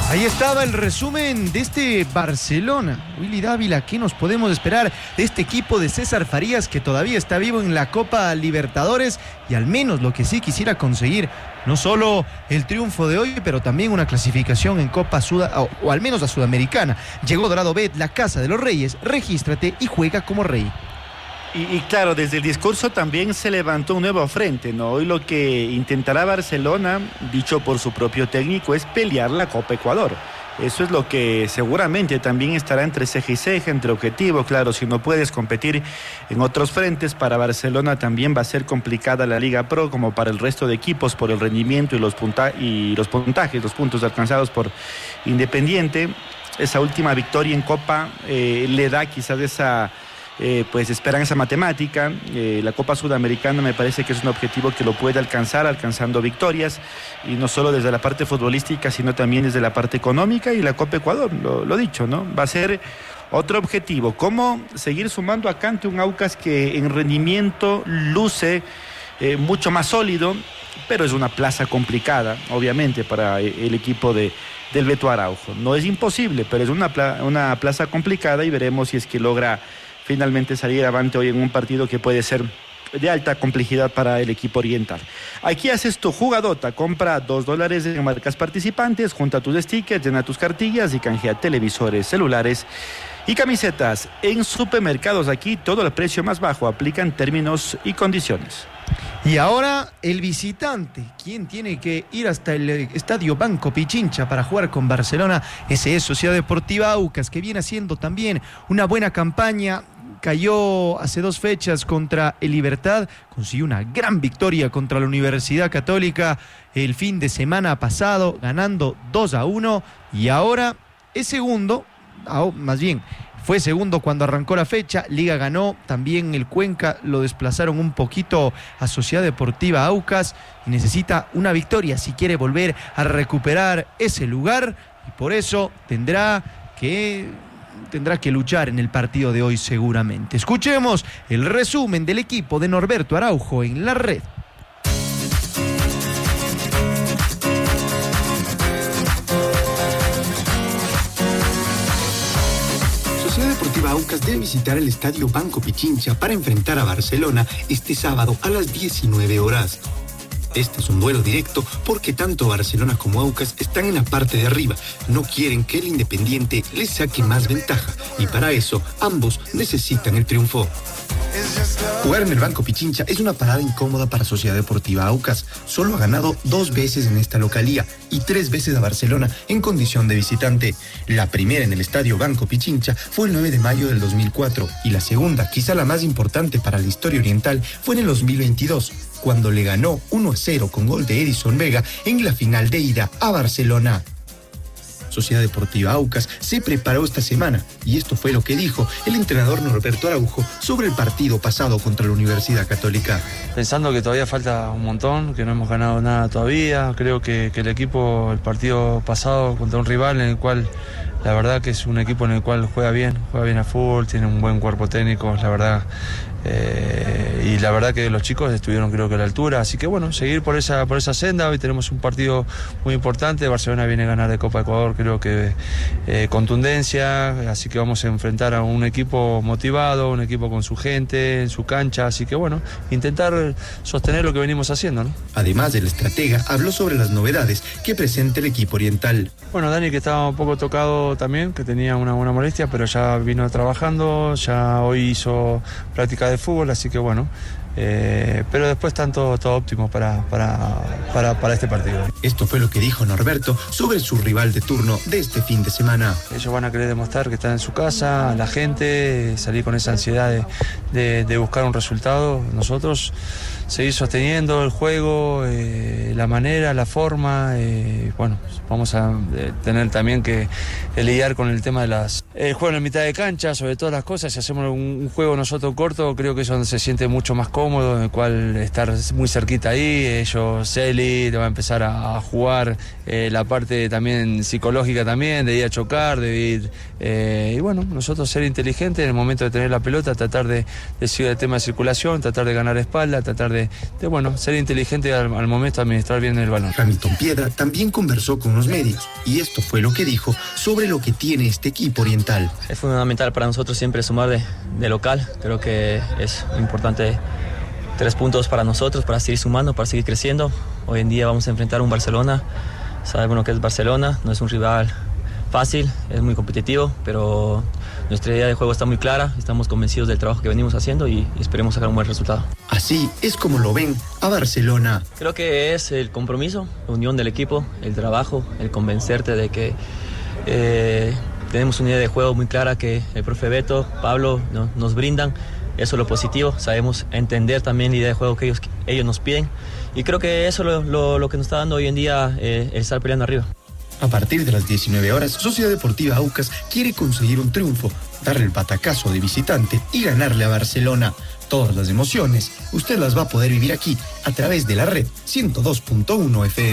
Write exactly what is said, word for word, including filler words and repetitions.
Ahí estaba el resumen de este Barcelona. Willy Dávila, ¿qué nos podemos esperar de este equipo de César Farías que todavía está vivo en la Copa Libertadores? Y al menos lo que sí quisiera conseguir, no solo el triunfo de hoy, pero también una clasificación en Copa Suda, o, o al menos la Sudamericana. Llegó Dorado Bet, la casa de los reyes. Regístrate y juega como rey. Y, y claro, desde el discurso también se levantó un nuevo frente, ¿no? Hoy lo que intentará Barcelona, dicho por su propio técnico, es pelear la Copa Ecuador. Eso es lo que seguramente también estará entre ceja y ceja, entre objetivos. Claro, si no puedes competir en otros frentes, para Barcelona también va a ser complicada la Liga Pro, como para el resto de equipos, por el rendimiento y los, punta y los puntajes, los puntos alcanzados por Independiente. Esa última victoria en Copa eh, le da quizás esa... Eh, pues esperanza matemática. eh, la Copa Sudamericana me parece que es un objetivo que lo puede alcanzar, alcanzando victorias, y no solo desde la parte futbolística, sino también desde la parte económica. Y la Copa Ecuador, lo, lo dicho, ¿no? Va a ser otro objetivo, cómo seguir sumando acá ante un Aucas que en rendimiento luce eh, mucho más sólido, pero es una plaza complicada, obviamente, para el equipo de del Beto Araujo. No es imposible, pero es una, pla- una plaza complicada, y veremos si es que logra finalmente salir avante hoy en un partido que puede ser de alta complejidad para el equipo oriental. Aquí haces tu jugadota, compra dos dólares en marcas participantes, junta tus stickers, llena tus cartillas y canjea televisores, celulares y camisetas. En supermercados aquí todo el precio más bajo, aplican términos y condiciones. Y ahora el visitante, quien tiene que ir hasta el Estadio Banco Pichincha para jugar con Barcelona. Ese es Sociedad Deportiva Aucas, que viene haciendo también una buena campaña. Cayó hace dos fechas contra el Libertad, consiguió una gran victoria contra la Universidad Católica el fin de semana pasado, ganando dos a uno, y ahora es segundo, más bien fue segundo cuando arrancó la fecha. Liga ganó, también el Cuenca lo desplazaron un poquito a Sociedad Deportiva Aucas, y necesita una victoria si quiere volver a recuperar ese lugar, y por eso tendrá que... tendrá que luchar en el partido de hoy seguramente. Escuchemos el resumen del equipo de Norberto Araujo en la red. Sociedad Deportiva Aucas debe visitar el Estadio Banco Pichincha para enfrentar a Barcelona este sábado a las diecinueve horas. Este es un duelo directo porque tanto Barcelona como Aucas están en la parte de arriba. No quieren que el Independiente les saque más ventaja, y para eso ambos necesitan el triunfo. Jugar en el Banco Pichincha es una parada incómoda para Sociedad Deportiva Aucas. Solo ha ganado dos veces en esta localía y tres veces a Barcelona en condición de visitante. La primera en el Estadio Banco Pichincha fue el nueve de mayo del dos mil cuatro, y la segunda, quizá la más importante para la historia oriental, fue en el dos mil veintidós, cuando le ganó uno a cero con gol de Edison Vega en la final de ida a Barcelona. Sociedad Deportiva Aucas se preparó esta semana, y esto fue lo que dijo el entrenador Norberto Araujo sobre el partido pasado contra la Universidad Católica. Pensando que todavía falta un montón, que no hemos ganado nada todavía. Creo que, que el equipo, el partido pasado contra un rival en el cual la verdad que es un equipo en el cual juega bien, juega bien a fútbol, tiene un buen cuerpo técnico, la verdad. Eh, y la verdad que los chicos estuvieron creo que a la altura, así que bueno, seguir por esa por esa senda. Hoy tenemos un partido muy importante. Barcelona viene a ganar de Copa Ecuador, creo que eh, contundencia, así que vamos a enfrentar a un equipo motivado, un equipo con su gente, en su cancha, así que bueno, intentar sostener lo que venimos haciendo, ¿no? Además, del estratega habló sobre las novedades que presenta el equipo oriental. Bueno, Dani, que estaba un poco tocado también, que tenía una buena molestia, pero ya vino trabajando, ya hoy hizo práctica de fútbol, así que bueno, eh, pero después están todo, todo óptimo para, para, para, para este partido. Esto fue lo que dijo Norberto sobre su rival de turno de este fin de semana. Ellos van a querer demostrar que están en su casa, la gente, salir con esa ansiedad de, de, de buscar un resultado. Nosotros seguir sosteniendo el juego, eh, la manera, la forma, eh, bueno, vamos a eh, tener también que eh, lidiar con el tema de las el juego en la mitad de cancha, sobre todas las cosas. Si hacemos un, un juego nosotros corto, creo que es donde se siente mucho más cómodo, en el cual estar muy cerquita ahí. Ellos, Celi, te va a empezar a, a jugar eh, la parte también psicológica también, de ir a chocar, de ir, eh, y bueno, nosotros ser inteligentes en el momento de tener la pelota, tratar de, de seguir el tema de circulación, tratar de ganar espalda, tratar de de, de bueno, ser inteligente al, al momento de administrar bien el balón. Hamilton Piedra también conversó con los medios y esto fue lo que dijo sobre lo que tiene este equipo oriental. Es fundamental para nosotros siempre sumar de, de local. Creo que es importante tres puntos para nosotros, para seguir sumando, para seguir creciendo. Hoy en día vamos a enfrentar a un Barcelona. Sabemos lo que es Barcelona, no es un rival fácil, es muy competitivo, pero nuestra idea de juego está muy clara, estamos convencidos del trabajo que venimos haciendo y esperemos sacar un buen resultado. Así es como lo ven a Barcelona. Creo que es el compromiso, la unión del equipo, el trabajo, el convencerte de que eh, tenemos una idea de juego muy clara que el profe Beto, Pablo no, nos brindan. Eso es lo positivo, sabemos entender también la idea de juego que ellos, ellos nos piden y creo que eso es lo, lo, lo que nos está dando hoy en día eh, el estar peleando arriba. A partir de las diecinueve horas, Sociedad Deportiva Aucas quiere conseguir un triunfo, darle el batacazo de visitante y ganarle a Barcelona. Todas las emociones, usted las va a poder vivir aquí, a través de la red ciento dos punto uno F M.